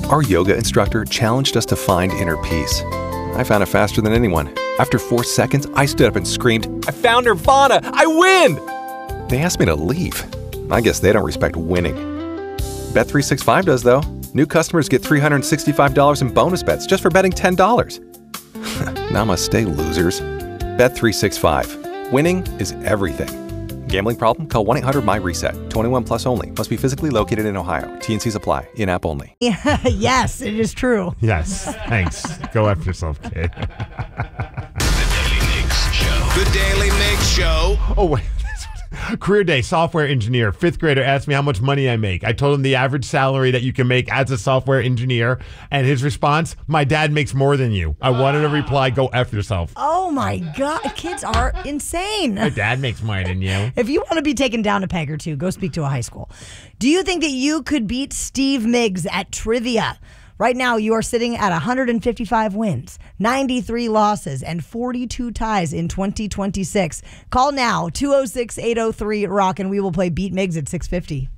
Our yoga instructor challenged us to find inner peace. I found it faster than anyone. After 4 seconds, I stood up and screamed, "I found Nirvana! I win!" They asked me to leave. I guess they don't respect winning. Bet365 does, though. New customers get $365 in bonus bets just for betting $10. Namaste, losers. Bet365. Winning is everything. Gambling problem? Call 1-800-MY-RESET. 21 plus only. Must be physically located in Ohio. T&Cs apply. In-app only. Yes, it is true. Yes. Thanks. Go F yourself, kid. The Daily Mix Show. Oh, wait. Career day, software engineer. 5th grader asked me how much money I make. I told him the average salary that you can make as a software engineer. And his response, my dad makes more than you. I wanted to reply, go F yourself. Oh, my God. Kids are insane. My dad makes more than you. If you want to be taken down a peg or two, go speak to a high school. Do you think that you could beat Steve Miggs at trivia? Right now, you are sitting at 155 wins, 93 losses, and 42 ties in 2026. Call now, 206-803-ROCK, and we will play Beat Miggs at 650.